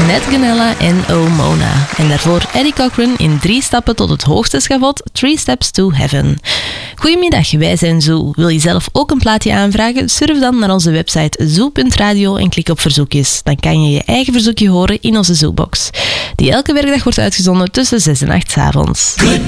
Nat Ganella en Omona. En daarvoor Eddie Cochran in 3 stappen tot het hoogste schavot, 3 Steps to Heaven. Goedemiddag, wij zijn Zoo. Wil je zelf ook een plaatje aanvragen? Surf dan naar onze website zoo.radio en klik op verzoekjes. Dan kan je je eigen verzoekje horen in onze Zoobox, die elke werkdag wordt uitgezonden tussen 6 en 8 's avonds. Good